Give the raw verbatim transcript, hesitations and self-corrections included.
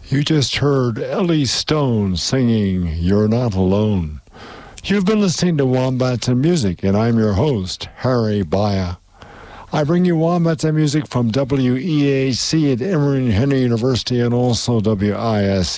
You just heard Ellie Stone singing You're Not Alone. You've been listening to Wombats and Music, and I'm your host, Harry Baya. I bring you Wombats and Music from W E A C at Emory and Henry University and also W I S